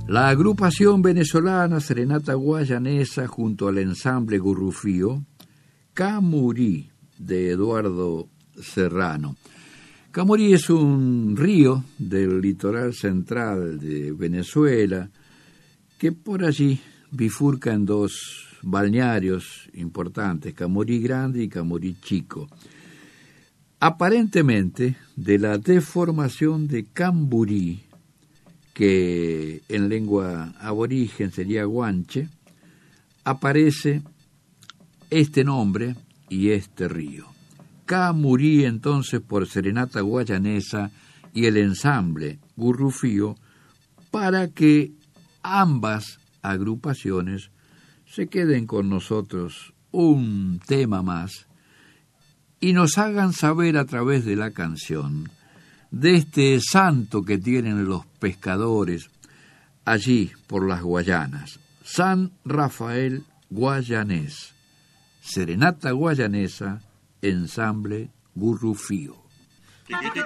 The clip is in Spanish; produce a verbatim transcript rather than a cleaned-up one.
La agrupación venezolana Serenata Guayanesa junto al ensamble Gurrufío, Camurí, de Eduardo Serrano. Camurí es un río del litoral central de Venezuela que por allí bifurca en dos balnearios importantes, Camurí Grande y Camurí Chico. Aparentemente, de la deformación de Camburí, que en lengua aborigen sería guanche, aparece este nombre y este río. Camurí, entonces, por Serenata Guayanesa y el ensamble Gurrufío, para que ambas agrupaciones se queden con nosotros un tema más y nos hagan saber a través de la canción de este santo que tienen los pescadores allí por las Guayanas, San Rafael Guayanés, Serenata Guayanesa, ensamble Gurrufío.